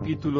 Capítulo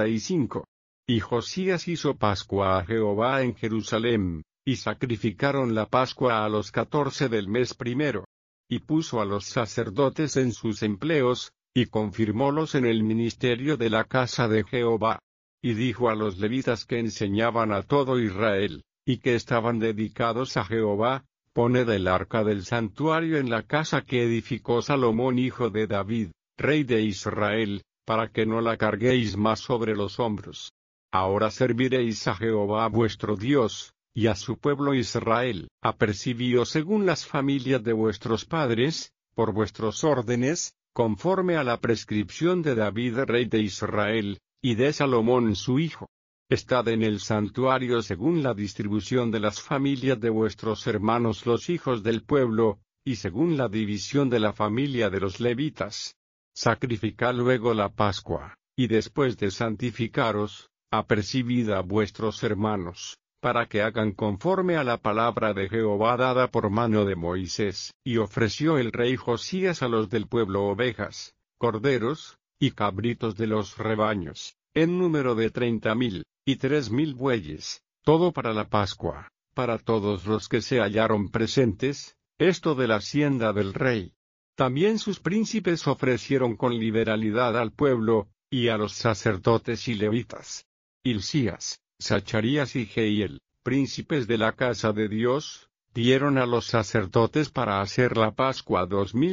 35. Y Josías hizo Pascua a Jehová en Jerusalem, y sacrificaron la Pascua a los 14 del mes primero. Y puso a los sacerdotes en sus empleos, y confirmólos en el ministerio de la casa de Jehová. Y dijo a los levitas que enseñaban a todo Israel, y que estaban dedicados a Jehová: poned el arca del santuario en la casa que edificó Salomón hijo de David, rey de Israel, para que no la carguéis más sobre los hombros. Ahora serviréis a Jehová vuestro Dios, y a su pueblo Israel. Apercibíos según las familias de vuestros padres, por vuestros órdenes, conforme a la prescripción de David rey de Israel, y de Salomón su hijo. Estad en el santuario según la distribución de las familias de vuestros hermanos los hijos del pueblo, y según la división de la familia de los levitas. Sacrificad luego la Pascua, y después de santificaros, apercibid a vuestros hermanos, para que hagan conforme a la palabra de Jehová dada por mano de Moisés. Y ofreció el rey Josías a los del pueblo ovejas, corderos, y cabritos de los rebaños, en número de 30,000, y 3,000 bueyes, todo para la Pascua, para todos los que se hallaron presentes, esto de la hacienda del rey. También sus príncipes ofrecieron con liberalidad al pueblo, y a los sacerdotes y levitas. Hilcías, Zacharías y Jehiel, príncipes de la casa de Dios, dieron a los sacerdotes para hacer la Pascua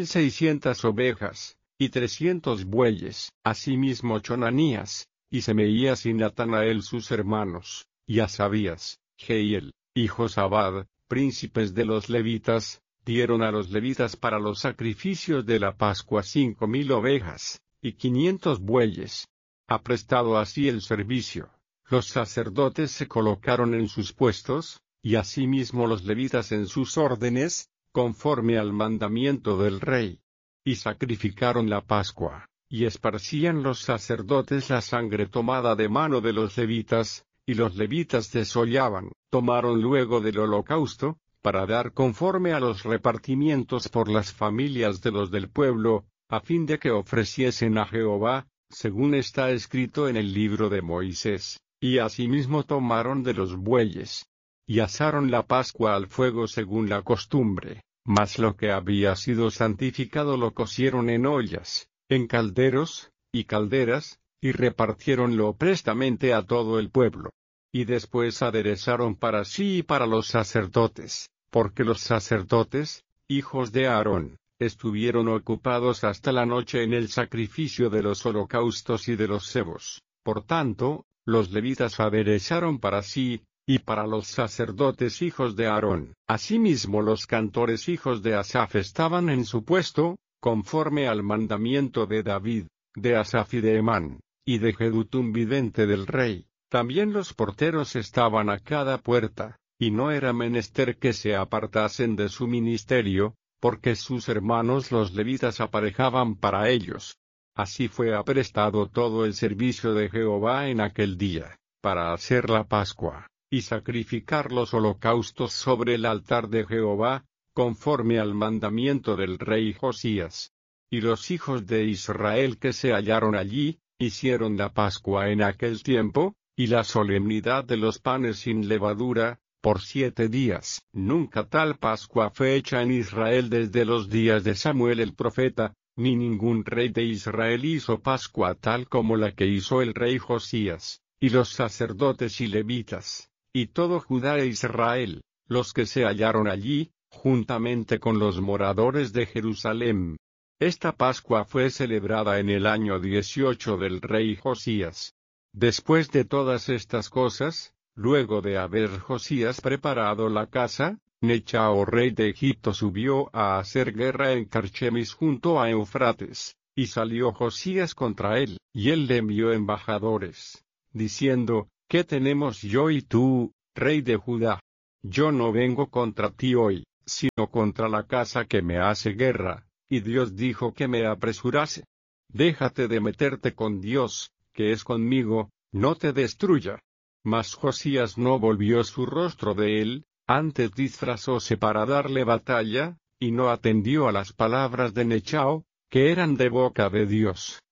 2,600 ovejas, y 300 bueyes. Asimismo Chonanías, y Semeías y Natanael sus hermanos, y Asabías, Jehiel, y Josabad, príncipes de los levitas, dieron a los levitas para los sacrificios de la Pascua 5,000 ovejas, y 500 bueyes. Aprestado así el servicio, los sacerdotes se colocaron en sus puestos, y asimismo los levitas en sus órdenes, conforme al mandamiento del rey. Y sacrificaron la Pascua, y esparcían los sacerdotes la sangre tomada de mano de los levitas, y los levitas desollaban. Tomaron luego del holocausto, para dar conforme a los repartimientos por las familias de los del pueblo, a fin de que ofreciesen a Jehová, según está escrito en el libro de Moisés, y asimismo tomaron de los bueyes. Y asaron la Pascua al fuego según la costumbre, mas lo que había sido santificado lo cocieron en ollas, en calderos, y calderas, y repartiéronlo prestamente a todo el pueblo. Y después aderezaron para sí y para los sacerdotes, porque los sacerdotes, hijos de Aarón, estuvieron ocupados hasta la noche en el sacrificio de los holocaustos y de los cebos. Por tanto, los levitas aderezaron para sí, y para los sacerdotes hijos de Aarón. Asimismo los cantores hijos de Asaf estaban en su puesto, conforme al mandamiento de David, de Asaf y de Emán, y de Jedutum vidente del rey. También los porteros estaban a cada puerta, y no era menester que se apartasen de su ministerio, porque sus hermanos los levitas aparejaban para ellos. Así fue aprestado todo el servicio de Jehová en aquel día, para hacer la Pascua, y sacrificar los holocaustos sobre el altar de Jehová, conforme al mandamiento del rey Josías. Y los hijos de Israel que se hallaron allí, hicieron la Pascua en aquel tiempo, y la solemnidad de los panes sin levadura, por 7 días. Nunca tal Pascua fue hecha en Israel desde los días de Samuel el profeta, ni ningún rey de Israel hizo Pascua tal como la que hizo el rey Josías, y los sacerdotes y levitas, y todo Judá e Israel, los que se hallaron allí, juntamente con los moradores de Jerusalem. Esta Pascua fue celebrada en el año 18 del rey Josías. Después de todas estas cosas, luego de haber Josías preparado la casa, Nechao rey de Egipto subió a hacer guerra en Carchemis junto a Eufrates, y salió Josías contra él, y él le envió embajadores, diciendo: ¿Qué tenemos yo y tú, rey de Judá? Yo no vengo contra ti hoy, sino contra la casa que me hace guerra. Y Dios dijo que me apresurase. Déjate de meterte con Dios, que es conmigo, no te destruya. Mas Josías no volvió su rostro de él, antes disfrazóse para darle batalla, y no atendió a las palabras de Nechao, que eran de boca de Dios.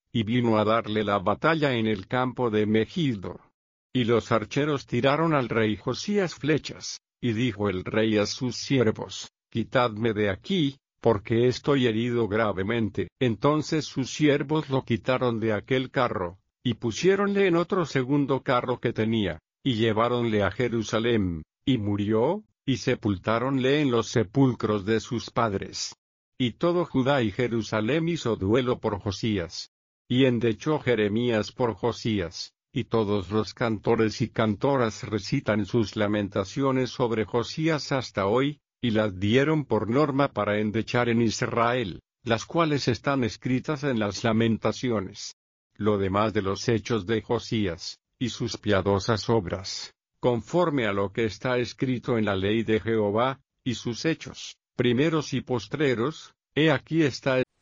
y vino a darle la batalla en el campo de Megiddo. Y los archeros tiraron al rey Josías flechas, y dijo el rey a sus siervos: Quitadme de aquí, porque estoy herido gravemente. Entonces sus siervos lo quitaron de aquel carro, y pusiéronle en otro segundo carro que tenía, y lleváronle a Jerusalén, y murió, y sepultáronle en los sepulcros de sus padres. Y todo Judá y Jerusalén hizo duelo por Josías. Y endechó Jeremías por Josías, y todos los cantores y cantoras recitan sus lamentaciones sobre Josías hasta hoy, y las dieron por norma para endechar en Israel, las cuales están escritas en las lamentaciones. Lo demás de los hechos de Josías, y sus piadosas obras, conforme a lo que está escrito en la ley de Jehová, y sus hechos, primeros y postreros, he aquí está